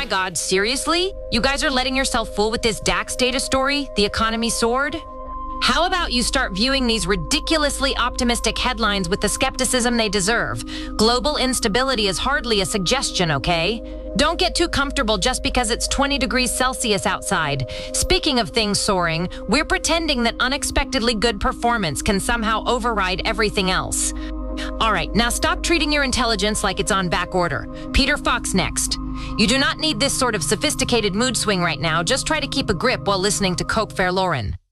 my God, seriously? You guys are letting yourself fool with this DAX data story? The economy soared? How about you start viewing these ridiculously optimistic headlines with the skepticism they deserve? Global instability is hardly a suggestion, okay? Don't get too comfortable just because it's 20 degrees Celsius outside. Speaking of things soaring, we're pretending that unexpectedly good performance can somehow override everything else. All right, now stop treating your intelligence like it's on back order. Peter Fox next. You do not need this sort of sophisticated mood swing right now. Just try to keep a grip while listening to Cope Fairlauren.